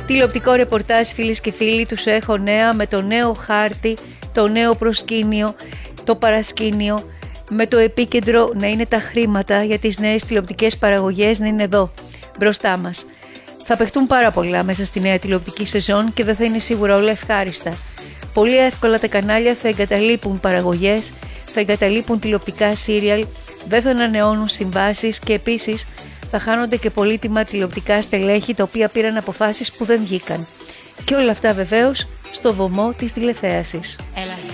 Τηλεοπτικό ρεπορτάζ, φίλες και φίλοι, τους έχω νέα με το νέο χάρτη, το νέο προσκήνιο, το παρασκήνιο, με το επίκεντρο να είναι τα χρήματα για τις νέες τηλεοπτικές παραγωγές να είναι εδώ, μπροστά μας. Θα παιχτούν πάρα πολλά μέσα στη νέα τηλεοπτική σεζόν και δεν θα είναι σίγουρα όλα ευχάριστα. Πολύ εύκολα τα κανάλια θα εγκαταλείπουν παραγωγές, θα εγκαταλείπουν τηλεοπτικά σύριαλ, δεν θα ανανεώνουν συμβάσεις και επίσης θα χάνονται και πολύτιμα τηλεοπτικά στελέχη τα οποία πήραν αποφάσεις που δεν βγήκαν. Και όλα αυτά βεβαίως στο βωμό της τηλεθέασης. Έλα.